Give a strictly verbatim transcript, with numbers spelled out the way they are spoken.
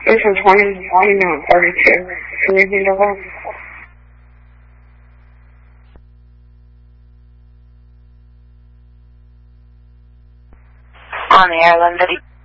This is twenty, twenty-nine, thirty-two. Anything to hold? On the air, London.